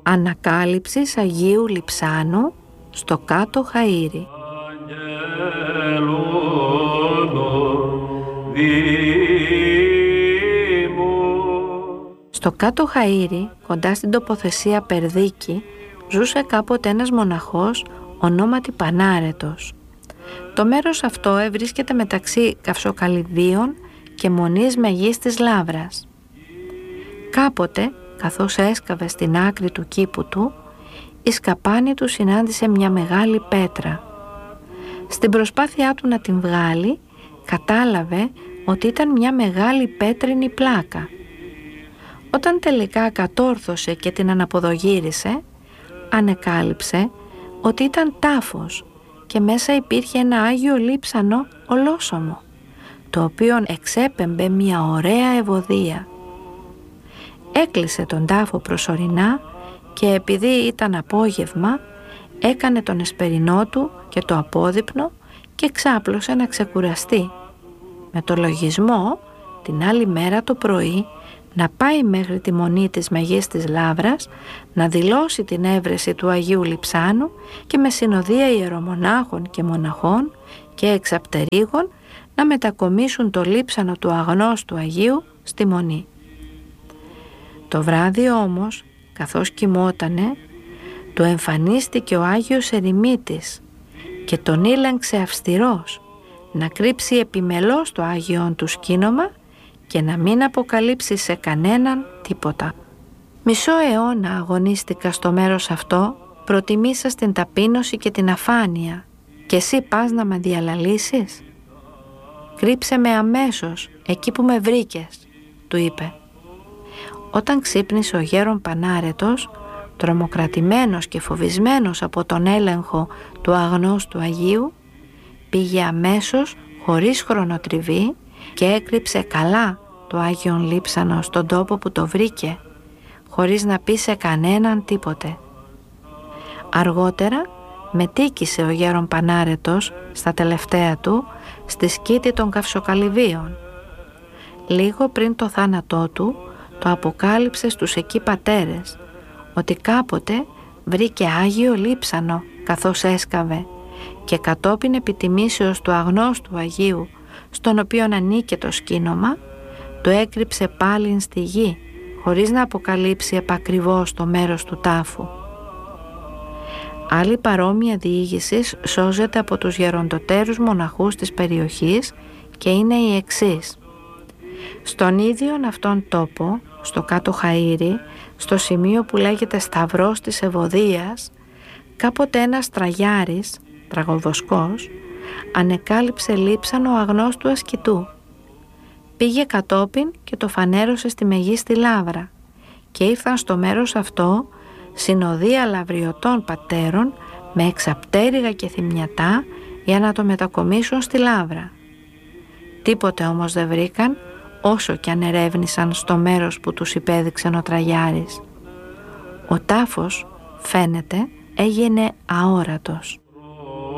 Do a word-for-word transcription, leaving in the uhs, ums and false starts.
Ανακάλυψης Αγίου Λειψάνου στο Κάτω Χαΐρι. Στο Κάτω Χαΐρι, κοντά στην τοποθεσία Περδίκη, ζούσε κάποτε ένας μοναχός ονόματι Πανάρετος. Το μέρος αυτό ευρίσκεται μεταξύ Καυσοκαλυβίων και Μονής Μεγής της Λάβρας. Κάποτε, καθώς έσκαβε στην άκρη του κήπου του, η σκαπάνη του συνάντησε μια μεγάλη πέτρα. Στην προσπάθειά του να την βγάλει, κατάλαβε ότι ήταν μια μεγάλη πέτρινη πλάκα. Όταν τελικά κατόρθωσε και την αναποδογύρισε, ανεκάλυψε ότι ήταν τάφος και μέσα υπήρχε ένα Άγιο Λείψανο ολόσωμο, το οποίο εξέπεμπε μια ωραία ευωδία. Έκλεισε τον τάφο προσωρινά και επειδή ήταν απόγευμα, έκανε τον εσπερινό του και το απόδειπνο και ξάπλωσε να ξεκουραστεί, με το λογισμό την άλλη μέρα το πρωί να πάει μέχρι τη Μονή της Μεγής της Λάβρας, να δηλώσει την έβρεση του Αγίου Λειψάνου και με συνοδεία ιερομονάχων και μοναχών και εξαπτερίγων να μετακομίσουν το λείψανο του αγνώστου Αγίου στη Μονή. Το βράδυ όμως, καθώς κοιμότανε, του εμφανίστηκε ο Άγιος Ερημίτης και τον ήλεγξε αυστηρός να κρύψει επιμελώς το Άγιον του σκήνομα και να μην αποκαλύψει σε κανέναν τίποτα. Μισό αιώνα αγωνίστηκα στο μέρος αυτό, προτιμήσα στην ταπείνωση και την αφάνεια, και εσύ πας να με διαλαλήσεις? Κρύψε με αμέσως εκεί που με βρήκες, του είπε. Όταν ξύπνησε ο γέρον Πανάρετος, τρομοκρατημένος και φοβισμένος από τον έλεγχο του αγνώστου Αγίου, πήγε αμέσως χωρίς χρονοτριβή και έκρυψε καλά το Άγιον Λείψανο στον τόπο που το βρήκε, χωρίς να πει σε κανέναν τίποτε. Αργότερα μετήκησε ο γέρον Πανάρετος στα τελευταία του στη σκήτη των Καυσοκαλυβίων. Λίγο πριν το θάνατό του, το αποκάλυψε στους εκεί πατέρες ότι κάποτε βρήκε Άγιο Λείψανο καθώς έσκαβε και κατόπιν επιτιμήσεως του αγνώστου Αγίου, στον οποίον ανήκε το σκήνομα, το έκρυψε πάλιν στη γη χωρίς να αποκαλύψει επακριβώς το μέρος του τάφου. Άλλη παρόμοια διήγηση σώζεται από τους γεροντοτέρους μοναχούς της περιοχής και είναι η εξής. Στον ίδιον αυτόν τόπο, στο Κάτω Χαΐρι, στο σημείο που λέγεται Σταυρός της Ευωδίας, κάποτε ένας τραγιάρης, τραγωδοσκός, ανεκάλυψε λείψανο αγνώστου ασκητού. Πήγε κατόπιν και το φανέρωσε στη Μεγή στη Λάβρα και ήρθαν στο μέρος αυτό συνοδεία λαβριωτών πατέρων με εξαπτέρυγα και θυμιατά για να το μετακομίσουν στη Λάβρα. Τίποτε όμως δεν βρήκαν, όσο κι αν ερεύνησαν στο μέρος που τους υπέδειξε ο τραγιάρης. Ο τάφος, φαίνεται, έγινε αόρατος.